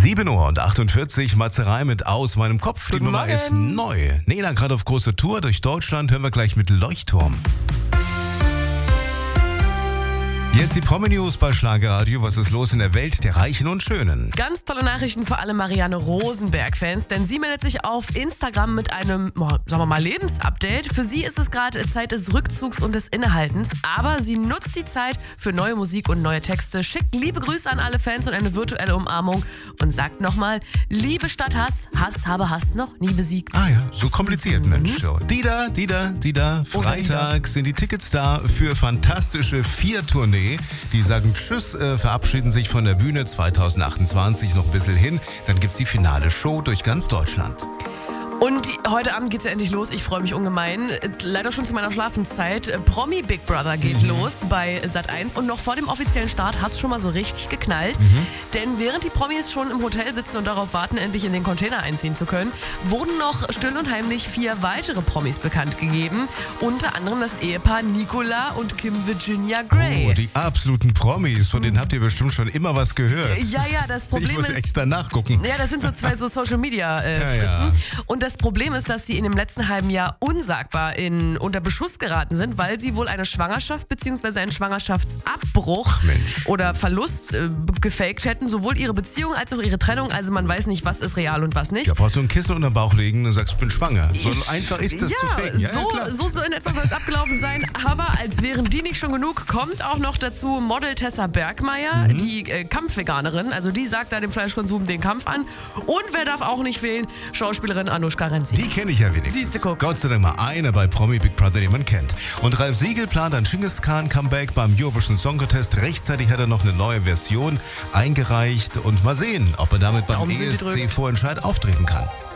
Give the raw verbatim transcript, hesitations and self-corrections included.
sieben Uhr und achtundvierzig, Matzerei mit Aus meinem Kopf. Die Guten Nummer Morgen. ist neu. Nela gerade auf große Tour durch Deutschland. Hören wir gleich mit Leuchtturm. Jetzt die Promi-News bei Schlagerradio. Was ist los in der Welt der Reichen und Schönen? Ganz tolle Nachrichten für alle Marianne Rosenberg-Fans, denn sie meldet sich auf Instagram mit einem, oh, sagen wir mal, Lebensupdate. Für sie ist es gerade Zeit des Rückzugs und des Innehaltens, aber sie nutzt die Zeit für neue Musik und neue Texte, schickt liebe Grüße an alle Fans und eine virtuelle Umarmung und sagt nochmal, Liebe statt Hass, Hass habe Hass noch nie besiegt. Ah ja, so kompliziert, Mensch. So. Die da, die da, die da. Freitag sind die Tickets da für fantastische Vier-Tournee. Die sagen Tschüss, äh, verabschieden sich von der Bühne zwanzig achtundzwanzig, noch ein bisschen hin. Dann gibt's die finale Show durch ganz Deutschland. Und die, heute Abend geht's ja endlich los. Ich freue mich ungemein. Leider schon zu meiner Schlafenszeit. Promi Big Brother geht mhm. los bei Sat eins. Und noch vor dem offiziellen Start hat's schon mal so richtig geknallt. Mhm. Denn während die Promis schon im Hotel sitzen und darauf warten, endlich in den Container einziehen zu können, wurden noch still und heimlich vier weitere Promis bekannt gegeben. Unter anderem das Ehepaar Nicola und Kim Virginia Gray. Oh, die absoluten Promis. Von denen habt ihr bestimmt schon immer was gehört. Ja, ja, das Problem ich muss ist... extra nachgucken. Ja, das sind so zwei so Social-Media-Fritzen. Ja, ja. Und das Problem ist, dass sie in dem letzten halben Jahr unsagbar in, unter Beschuss geraten sind, weil sie wohl eine Schwangerschaft bzw. einen Schwangerschaftsabbruch Ach, Mensch. oder Verlust äh, gefaked hätten. Sowohl ihre Beziehung als auch ihre Trennung. Also man weiß nicht, was ist real und was nicht. Ja, brauchst du ein Kissen unter den Bauch legen und sagst, ich bin schwanger. So Ich- einfach ist das ja, zu faken. Ja, so, ja, klar. so, so in etwa soll es abgelaufen sein. Aber als wären die nicht schon genug, kommt auch noch dazu Model Tessa Bergmeier, Mhm. die äh, Kampfveganerin. Also die sagt da dem Fleischkonsum den Kampf an. Und wer darf auch nicht fehlen? Schauspielerin Anushka Renzi. Die kenne ich ja wenigstens. Siehste, guck. Gott sei Dank mal eine bei Promi Big Brother, den man kennt. Und Ralf Siegel plant ein Genghis Khan Comeback beim Eurovision Song Contest. Rechtzeitig hat er noch eine neue Version eingereicht. Und mal sehen, ob er damit beim Daumen sind E S C gedrückt. Vorentscheid auftreten kann.